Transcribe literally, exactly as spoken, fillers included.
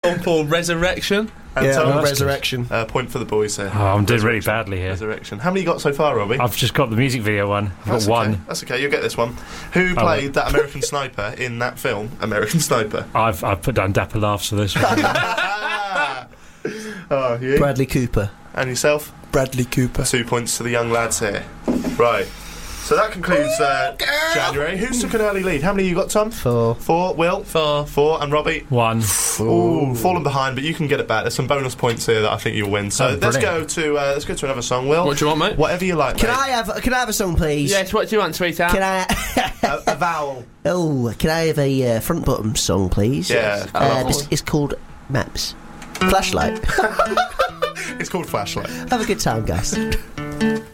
film for Resurrection. And Yeah, Thomas, Resurrection. uh, point for the boys here. Oh, I'm doing really badly here. Resurrection. How many you got so far, Robbie? I've just got the music video one. I've That's got okay. one. That's okay. You'll get this one. Who Oh, played wait. that American sniper in that film, American Sniper? I've I've put down dapper laughs for this one. Oh, you? Bradley Cooper. And yourself? Bradley Cooper. Two points to the young lads here. Right. So that concludes uh, January. Who's took an early lead? How many you got, Tom? Four. Four. Will? Four. Four. And Robbie? One. Ooh, fallen behind, but you can get it back. There's some bonus points here that I think you'll win. So Oh, let's go brilliant. to uh, let's go to another song. Will? What do you want, mate? Whatever you like, Can mate. I have can I have a song, please? Yes, what do you want, sweetheart? Can I? a, a vowel. Oh, can I have a uh, front bottom song, please? Yeah. I Uh, love it's, one. it's called Maps. Flashlight. It's called Flashlight. Have a good time, guys.